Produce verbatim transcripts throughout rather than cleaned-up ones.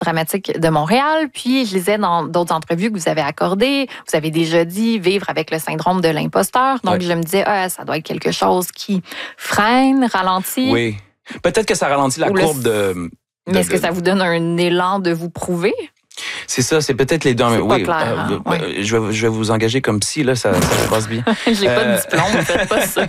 dramatique de Montréal. Puis, je lisais dans d'autres entrevues que vous avez accordées, vous avez déjà dit vivre avec le syndrome de l'imposteur. Donc, ouais. je me disais, ah, ça doit être quelque chose qui freine, ralentit. Oui. Peut-être que ça ralentit la Ou courbe le... de... Mais est-ce que ça vous donne un élan de vous prouver? C'est ça, c'est peut-être les deux. C'est oui, pas clair, hein? euh, ouais. je, vais, je vais vous engager comme psy, là, ça, ça se passe bien. J'ai euh... pas de diplôme, faites pas ça.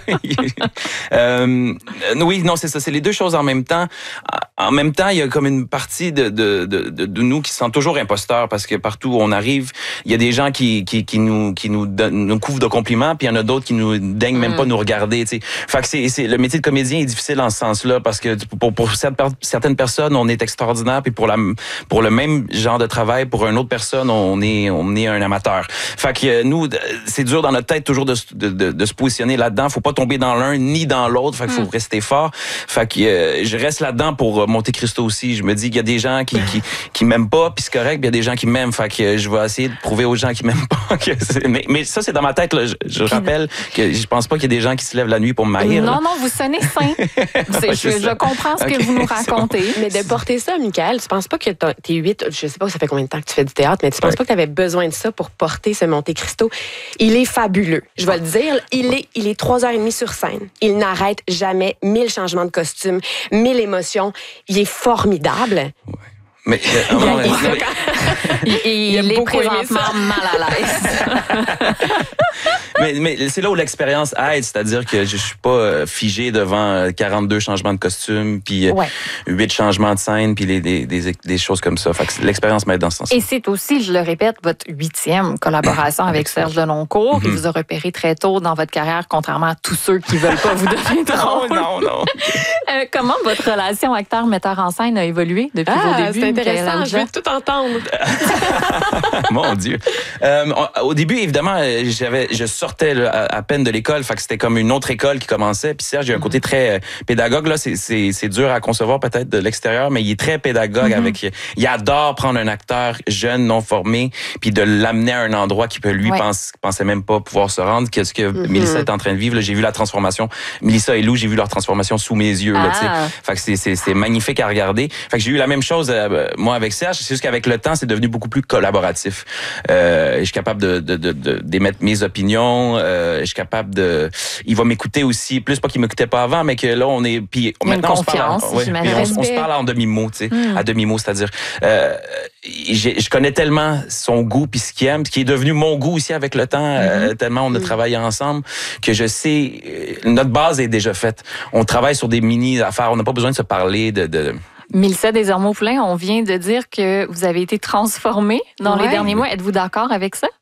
euh, oui, non, c'est ça, c'est les deux choses en même temps. En même temps, il y a comme une partie de, de, de, de, de nous qui se sent toujours imposteurs parce que partout où on arrive, il y a des gens qui, qui, qui, nous, qui nous, donnent, nous couvrent de compliments, puis il y en a d'autres qui nous daignent même mm. pas nous regarder. T'sais. Fait que c'est, c'est, le métier de comédien est difficile dans ce sens-là parce que pour, pour certaines personnes, on est extraordinaire, puis pour, la, pour le même genre de travail, pour une autre personne, on est, on est un amateur. Fait que nous, c'est dur dans notre tête toujours de, de, de, de se positionner là-dedans. Faut pas tomber dans l'un ni dans l'autre. Fait qu'il faut mm. rester fort. Fait que euh, je reste là-dedans pour Monte Cristo aussi. Je me dis qu'il y a des gens qui, qui, qui m'aiment pas, puis c'est correct, puis il y a des gens qui m'aiment. Fait que je vais essayer de prouver aux gens qui m'aiment pas. Que c'est... Mais, mais ça, c'est dans ma tête. Là. Je, je rappelle que je pense pas qu'il y ait des gens qui se lèvent la nuit pour me haïr. Non, là. non, vous sonnez sain. je, je comprends ce okay, que vous nous racontez. Bon. Mais de porter ça, Michael, tu penses pas que t'es huit, je sais pas, ça fait combien de temps que tu fais du théâtre, mais tu penses ouais. pas que tu avais besoin de ça pour porter ce Monte Cristo? Il est fabuleux. Je vais le dire, il est, il est trois heures et demie sur scène. Il n'arrête jamais. Mille changements de costume, mille émotions. Il est formidable. Ouais. Mais euh, non, mais, mais, il, il, il est présentement mal à l'aise. mais, mais c'est là où l'expérience aide, c'est-à-dire que je suis pas figé devant quarante-deux changements de costume, puis ouais. huit changements de scène, puis les, des, des, des choses comme ça. Fait que l'expérience m'aide dans ce sens. Et c'est aussi, je le répète, votre huitième collaboration avec Serge Deloncourt. Mm-hmm. Il vous a repéré très tôt dans votre carrière, contrairement à tous ceux qui veulent pas vous donner drôle. Non, non, non. euh, comment votre relation acteur-metteur en scène a évolué depuis ah, vos débuts? Intéressant, je veux tout entendre. Mon Dieu. Euh, au début, évidemment, j'avais, je sortais là, à peine de l'école, fait que c'était comme une autre école qui commençait. Puis Serge, il a un côté très pédagogue. Là, c'est, c'est, c'est dur à concevoir peut-être de l'extérieur, mais il est très pédagogue. Mm-hmm. Avec, il adore prendre un acteur jeune, non formé, puis de l'amener à un endroit qui peut lui ouais. pense, pensait même pas pouvoir se rendre. Qu'est-ce que mm-hmm. Mélissa est en train de vivre? Là, j'ai vu la transformation. Mélissa et Lou, j'ai vu leur transformation sous mes yeux. Là, ah. Fait que c'est, c'est, c'est magnifique à regarder. Fait que j'ai eu la même chose. Euh, moi, avec Serge, c'est juste qu'avec le temps, c'est devenu beaucoup plus collaboratif. Euh, je suis capable de, de, de, de d'émettre mes opinions. Euh, je suis capable de... Il va m'écouter aussi. Plus pas qu'il m'écoutait pas avant, mais que là, on est... Puis maintenant, on se parle... En, ouais, on, on se parle en demi-mot, tu sais. Mm. À demi-mot, c'est-à-dire... Euh, je connais tellement son goût puis ce qu'il aime, qui est devenu mon goût aussi avec le temps, mm-hmm. euh, tellement on a mm. travaillé ensemble, que je sais... Euh, notre base est déjà faite. On travaille sur des mini-affaires. On n'a pas besoin de se parler de... de Mélissa Desormeaux-Poulain, on vient de dire que vous avez été transformée dans ouais. les derniers mois. Êtes-vous d'accord avec ça?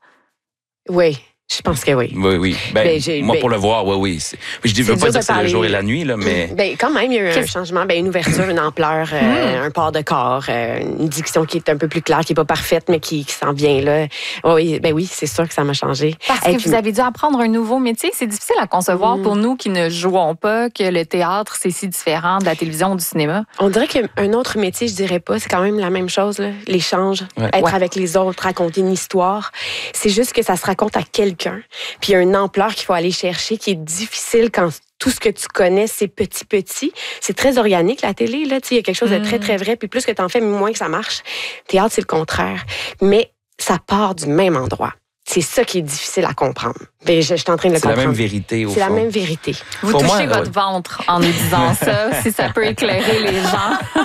Oui. Je pense que oui. Oui, oui. Ben, ben, moi, ben, pour le voir, oui, oui. C'est, je ne veux pas dire que c'est le jour et la nuit, là, mais... Ben, quand même, il y a eu un changement, ben, une ouverture, une ampleur, euh, un port de corps, euh, une diction qui est un peu plus claire, qui n'est pas parfaite, mais qui, qui s'en vient, là. Oui, ben oui, c'est sûr que ça m'a changé. Parce que vous avez dû apprendre un nouveau métier. C'est difficile à concevoir mm. pour nous qui ne jouons pas, que le théâtre, c'est si différent de la télévision ou du cinéma. On dirait qu'un autre métier, je dirais pas, c'est quand même la même chose, là. L'échange, ouais. être ouais. avec les autres, raconter une histoire. C'est juste que ça se raconte à quelqu'un. Puis il y a une ampleur qu'il faut aller chercher qui est difficile quand tout ce que tu connais, c'est petit, petit. C'est très organique, la télé, là. Il y a quelque chose de très, très vrai. Puis plus que tu en fais, moins que ça marche. Théâtre, c'est le contraire. Mais ça part du même endroit. C'est ça qui est difficile à comprendre. Mais je, je suis en train de le c'est comprendre. C'est la même vérité, au C'est fond. la même vérité. Vous Pour touchez moi, votre ouais. ventre en nous disant ça, si ça peut éclairer les gens.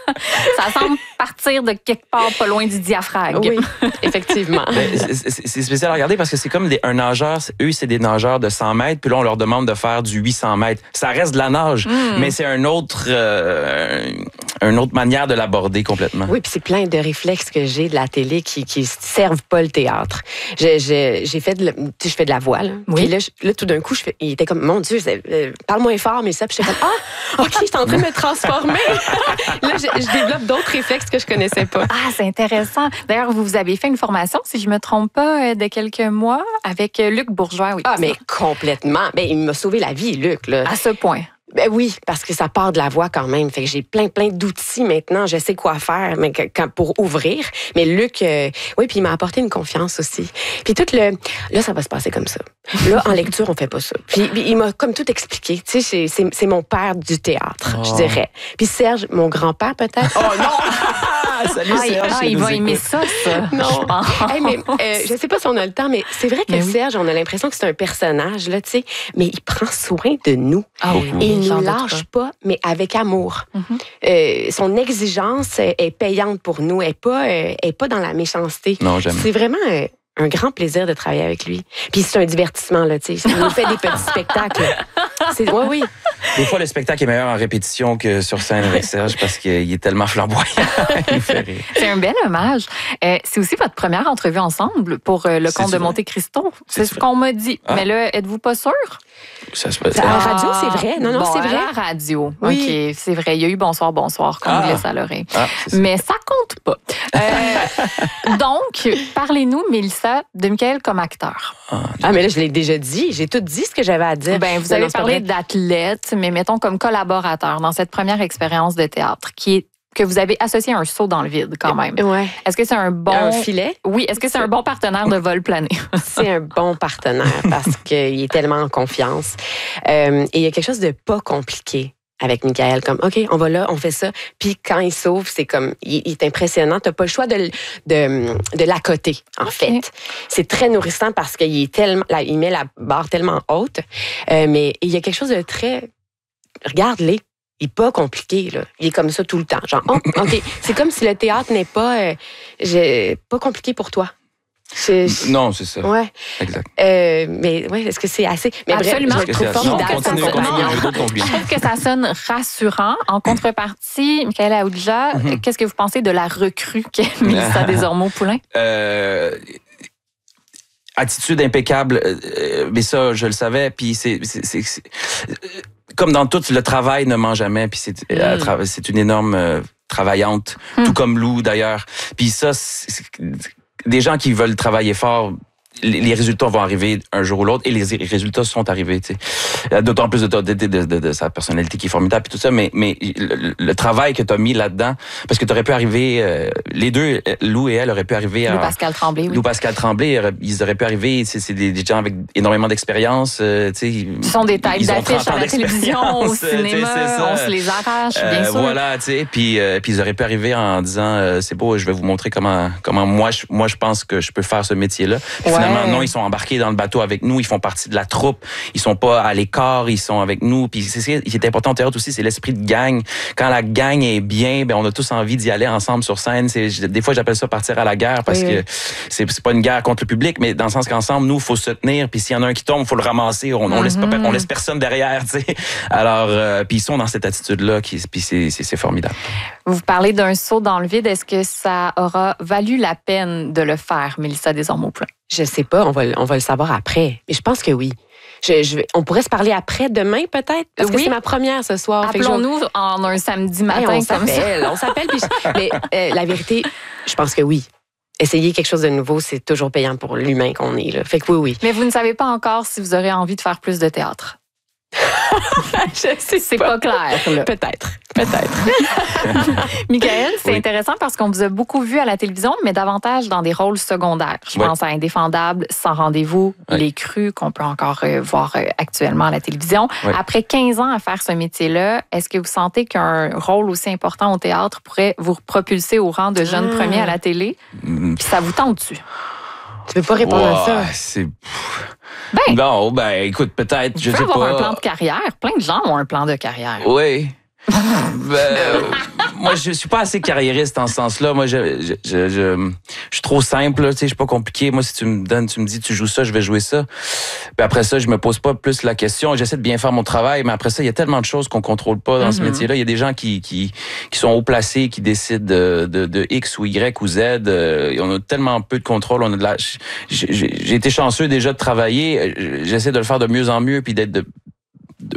Ça semble partir de quelque part pas loin du diaphragme. Oui, effectivement. Ben, c'est, c'est spécial à regarder parce que c'est comme des, un nageur. Eux, c'est des nageurs de cent mètres. Puis là, on leur demande de faire du huit cents mètres. Ça reste de la nage, mm. mais c'est un autre, euh, une autre manière de l'aborder complètement. Oui, puis c'est plein de réflexes que j'ai de la télé qui qui servent pas le théâtre. Je, je, j'ai fait de, je fais de la voix. Là. Oui. Puis là, je, là, tout d'un coup, je fais, il était comme, mon Dieu, euh, parle moins fort, mais ça. Puis j'étais comme, ah, ok, je suis en train de me transformer. Là, je, je développe d'autres réflexes que je connaissais pas. Ah, c'est intéressant. D'ailleurs, vous avez fait une formation, si je me trompe pas, de quelques mois avec Luc Bourgeois. Oui, ah, mais complètement. Ben, il m'a sauvé la vie, Luc. Là. À ce point. Ben oui, parce que ça part de la voix quand même. Fait que j'ai plein, plein d'outils maintenant. Je sais quoi faire mais quand, pour ouvrir. Mais Luc, euh, oui, puis il m'a apporté une confiance aussi. Puis tout le... Là, ça va se passer comme ça. Là, en lecture, on fait pas ça. Puis, puis il m'a comme tout expliqué. Tu sais, c'est, c'est mon père du théâtre, oh. je dirais. Puis Serge, mon grand-père peut-être. Oh non! Salut ah, Serge. Ah, il va écoute. aimer ça, ça. Non. Je pense. Hey, mais euh, je sais pas si on a le temps, mais c'est vrai que mais Serge, oui. on a l'impression que c'est un personnage, là, tu sais, mais il prend soin de nous. Ah oui. Et il ne nous lâche pas, mais avec amour. Mm-hmm. Euh, son exigence est payante pour nous. Elle n'est pas, euh, est pas dans la méchanceté. Non, jamais. C'est vraiment euh, un grand plaisir de travailler avec lui. Puis c'est un divertissement, là, tu sais. Il nous fait des petits spectacles. C'est, ouais, oui. Des fois, le spectacle est meilleur en répétition que sur scène avec Serge parce qu'il est tellement flamboyant. Il fait rire. C'est un bel hommage. Euh, c'est aussi votre première entrevue ensemble pour euh, le Comte de Monte Cristo. C'est, c'est ce qu'on m'a dit. Ah. Mais là, êtes-vous pas sûr? Ça se passe. À la radio, c'est vrai. Non, non, bon, c'est vrai. À la radio. Oui. OK, c'est vrai. Il y a eu Bonsoir, bonsoir qu'on ah. nous laisse à l'oreille. Ah, mais ça compte pas. Euh, donc, parlez-nous, Mélissa, de Michael comme acteur. Ah, ah, mais là, je l'ai déjà dit. J'ai tout dit ce que j'avais à dire. Ben, vous avez parlé d'athlète, mais mettons comme collaborateur dans cette première expérience de théâtre qui est que vous avez associé à un saut dans le vide quand même. Ouais. Est-ce que c'est un bon... Un filet? Oui. Est-ce que c'est un bon partenaire de vol plané? C'est un bon partenaire parce qu'il est tellement en confiance. Euh, et il y a quelque chose de pas compliqué avec Michael. Comme, OK, on va là, on fait ça. Puis quand il sauve, c'est comme... Il, il est impressionnant. T'as pas le choix de, de, de l'accoter, en okay. fait. C'est très nourrissant parce qu'il est tellement... Là, il met la barre tellement haute. Euh, mais il y a quelque chose de très... Regarde-les. Il n'est pas compliqué, là. Il est comme ça tout le temps. Genre, oh, OK. C'est comme si le théâtre n'est pas, euh, je, pas compliqué pour toi. Je, je... Non, c'est ça. Ouais. Exact. Euh, mais ouais, est-ce que c'est assez? Mais absolument. Bref, je trouve formidable. Non, continue, continue. Je trouve que ça sonne rassurant. En contrepartie, Michael Aoudja, mm-hmm. qu'est-ce que vous pensez de la recrue qu'est Mélissa Desormeaux-Poulain? Euh... Attitude impeccable, euh, mais ça, je le savais. Puis c'est, c'est, c'est, c'est comme dans tout, le travail ne ment jamais. Puis c'est, mm. c'est une énorme euh, travaillante, mm. tout comme Lou d'ailleurs. Puis ça, c'est, c'est, des gens qui veulent travailler fort. Les résultats vont arriver un jour ou l'autre et les résultats sont arrivés. Tu sais. D'autant plus de, de, de, de, de, de sa personnalité qui est formidable et tout ça, mais, mais le, le travail que tu as mis là-dedans, parce que tu aurais pu arriver, euh, les deux, Lou et elle auraient pu arriver à... Lou Pascal Tremblay, oui. Lou Pascal Tremblay, ils auraient pu arriver, c'est, c'est des, des gens avec énormément d'expérience. Euh, tu sais, ils sont des têtes d'affiche à la télévision, au cinéma, on se les arrache, bien euh, sûr. Voilà, tu sais, puis, euh, puis ils auraient pu arriver en disant, euh, c'est beau, je vais vous montrer comment, comment moi, je, moi je pense que je peux faire ce métier-là. Puis ouais. Finalement, non, ils sont embarqués dans le bateau avec nous, ils font partie de la troupe, ils sont pas à l'écart, ils sont avec nous. Puis c'est ce qui est important au théâtre aussi, c'est l'esprit de gang. Quand la gang est bien, ben on a tous envie d'y aller ensemble sur scène. C'est, des fois, j'appelle ça partir à la guerre parce oui, que oui. C'est, c'est pas une guerre contre le public, mais dans le sens qu'ensemble, nous, il faut se tenir. Puis s'il y en a un qui tombe, il faut le ramasser. On, on, mm-hmm. laisse, pas, on laisse personne derrière, tu sais. Alors, euh, puis ils sont dans cette attitude-là, qui, puis c'est, c'est, c'est formidable. Vous parlez d'un saut dans le vide. Est-ce que ça aura valu la peine de le faire, Mélissa Desormeaux-Poulain? Je sais pas, on va, on va le savoir après. Mais je pense que oui. Je, je, on pourrait se parler après, demain peut-être, parce oui. que c'est ma première ce soir. Appelons-nous je... en un samedi matin. Hey, on comme s'appelle, ça. on s'appelle. Puis je... Mais euh, la vérité, je pense que oui. Essayer quelque chose de nouveau, c'est toujours payant pour l'humain qu'on est. Là. Fait que oui, oui. Mais vous ne savez pas encore si vous aurez envie de faire plus de théâtre. Je sais c'est pas, pas clair. Là. Peut-être. Peut-être. Michael, c'est oui. intéressant parce qu'on vous a beaucoup vu à la télévision, mais davantage dans des rôles secondaires. Je oui. pense à Indéfendable, Sans rendez-vous, oui. Les Crus, qu'on peut encore euh, voir euh, actuellement à la télévision. Oui. Après quinze ans à faire ce métier-là, est-ce que vous sentez qu'un rôle aussi important au théâtre pourrait vous propulser au rang de jeune ah. premier à la télé? Mm. Puis ça vous tente-tu? Tu peux pas répondre wow, à ça. C'est... Ben, non, ben écoute, peut-être, je sais pas. Tu peux avoir un plan de carrière. Plein de gens ont un plan de carrière. Oui. ben, euh, moi, je suis pas assez carriériste en ce sens-là. Moi, je, je, je, je, je suis trop simple. Tu sais, je suis pas compliqué. Moi, si tu me donnes, tu me dis, tu joues ça, je vais jouer ça. Puis après ça, je me pose pas plus la question. J'essaie de bien faire mon travail, mais après ça, il y a tellement de choses qu'on contrôle pas dans mm-hmm. ce métier-là. Il y a des gens qui, qui, qui sont haut placés, qui décident de, de, de X ou Y ou Z. Euh, on a tellement peu de contrôle. On a de la. J'ai, j'ai été chanceux déjà de travailler. J'essaie de le faire de mieux en mieux, puis d'être de, de de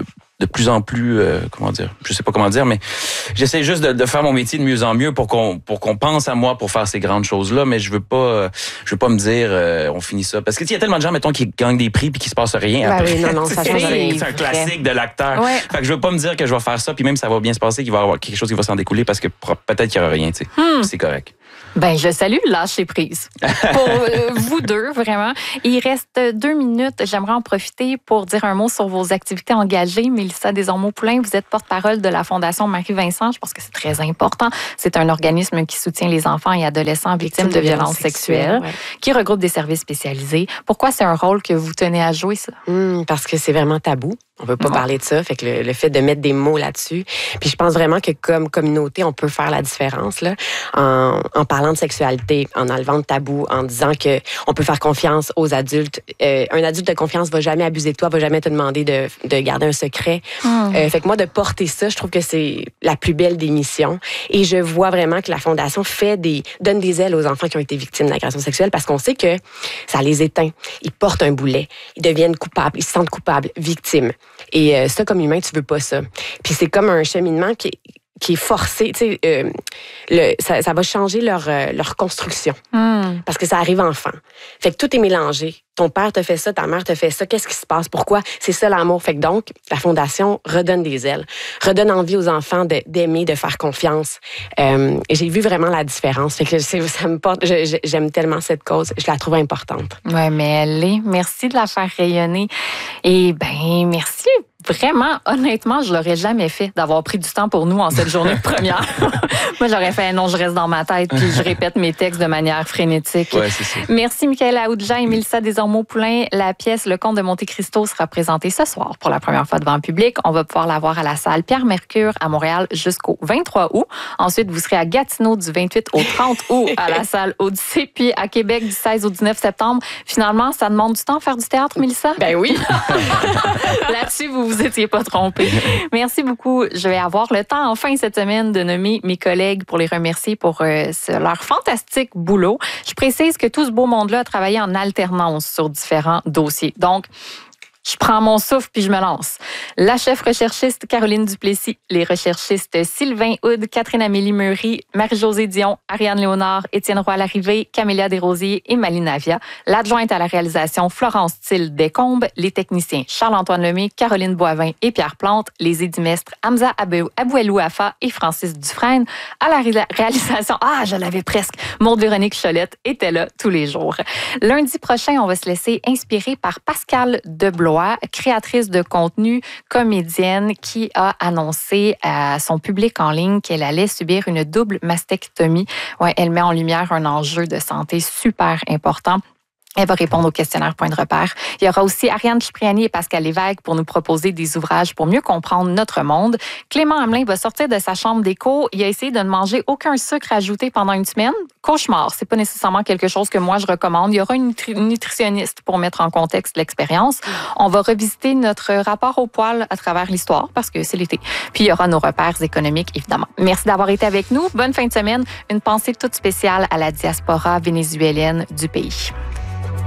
plus en plus, euh, comment dire, je sais pas comment dire, mais j'essaie juste de, de faire mon métier de mieux en mieux pour qu'on pour qu'on pense à moi pour faire ces grandes choses-là, mais je veux pas, euh, je veux pas me dire, euh, on finit ça. Parce que il y a tellement de gens, mettons, qui gagnent des prix puis qui se passe rien. Ben après. oui, non, non, ça change rien. C'est un classique de l'acteur. Ouais. Fait que je veux pas me dire que je vais faire ça, puis même ça va bien se passer, qu'il va y avoir quelque chose qui va s'en découler parce que peut-être qu'il y aura rien, tu sais. Hmm. C'est correct. Ben, je salue lâcher prise. Pour euh, vous deux, vraiment. Il reste deux minutes. J'aimerais en profiter pour dire un mot sur vos activités engagées. Mélissa Desormeaux-Poulain, vous êtes porte-parole de la Fondation Marie-Vincent. Je pense que c'est très important. C'est un organisme qui soutient les enfants et adolescents victimes, victimes de, de violences sexuelles, ouais. qui regroupe des services spécialisés. Pourquoi c'est un rôle que vous tenez à jouer, ça? Mmh, parce que c'est vraiment tabou. On veut pas ouais. parler de ça. Fait que le, le fait de mettre des mots là-dessus. Puis je pense vraiment que comme communauté, on peut faire la différence là, en, en parlant de sexualité, en enlevant le tabou, en disant que on peut faire confiance aux adultes. Euh, un adulte de confiance va jamais abuser de toi, va jamais te demander de, de garder un secret. Mmh. Euh, fait que moi, de porter ça, je trouve que c'est la plus belle des missions. Et je vois vraiment que la Fondation fait des, donne des ailes aux enfants qui ont été victimes d'agressions sexuelles parce qu'on sait que ça les éteint. Ils portent un boulet. Ils deviennent coupables. Ils se sentent coupables, victimes. Et euh, ça, comme humain, tu veux pas ça. Puis c'est comme un cheminement qui est, qui est forcé. Tu sais, euh, le, ça, ça va changer leur, euh, leur construction. Mm. Parce que ça arrive enfant. Fait que tout est mélangé. Ton père te fait ça, ta mère te fait ça. Qu'est-ce qui se passe? Pourquoi? C'est ça l'amour. Fait que donc, la Fondation redonne des ailes, redonne envie aux enfants de, d'aimer, de faire confiance. Euh, et j'ai vu vraiment la différence. Fait que c'est, ça me porte, je, j'aime tellement cette cause. Je la trouve importante. Oui, mais elle est. Merci de la faire rayonner. Et ben, merci. Vraiment, honnêtement, je l'aurais jamais fait d'avoir pris du temps pour nous en cette journée de première. Moi, j'aurais fait non, je reste dans ma tête puis je répète mes textes de manière frénétique. Ouais, c'est ça. Merci, Michaëla Aoudjan et Mélissa Desormeaux-Poulain. La pièce Le Comte de Monte-Cristo sera présentée ce soir pour la première fois devant le public. On va pouvoir la voir à la salle Pierre-Mercure à Montréal jusqu'au vingt-trois août. Ensuite, vous serez à Gatineau du vingt-huit au trente août à la salle Odyssée, puis à Québec du seize au dix-neuf septembre. Finalement, ça demande du temps faire du théâtre, Mélissa? Ben oui. Là-dessus, vous vous étiez pas trompé. Merci beaucoup. Je vais avoir le temps en fin cette semaine de nommer mes collègues pour les remercier pour euh, leur fantastique boulot. Je précise que tout ce beau monde-là a travaillé en alternance sur différents dossiers. Donc, je prends mon souffle puis je me lance. La chef recherchiste Caroline Duplessis, les recherchistes Sylvain Houd, Catherine-Amélie Meury, Marie-Josée Dion, Ariane Léonard, Étienne Roy-Larrivée, Camélia Desrosiers et Malie Navia. L'adjointe à la réalisation Florence Thill Descombes, les techniciens Charles-Antoine Lemay, Caroline Boivin et Pierre Plante, les édimestres Hamza Abouelou Afa et Francis Dufresne. À la ré- réalisation, ah, je l'avais presque, Maude-Véronique Cholette était là tous les jours. Lundi prochain, on va se laisser inspirer par Pascale Deblois, créatrice de contenu, comédienne, qui a annoncé à son public en ligne qu'elle allait subir une double mastectomie. Ouais, elle met en lumière un enjeu de santé super important. Elle va répondre au questionnaire Point de repère. Il y aura aussi Ariane Cipriani et Pascal Lévesque pour nous proposer des ouvrages pour mieux comprendre notre monde. Clément Hamelin va sortir de sa chambre d'écho. Il a essayé de ne manger aucun sucre ajouté pendant une semaine. Cauchemar, c'est pas nécessairement quelque chose que moi je recommande. Il y aura une nutri- nutritionniste pour mettre en contexte l'expérience. On va revisiter notre rapport au poil à travers l'histoire parce que c'est l'été. Puis il y aura nos repères économiques, évidemment. Merci d'avoir été avec nous. Bonne fin de semaine. Une pensée toute spéciale à la diaspora vénézuélienne du pays.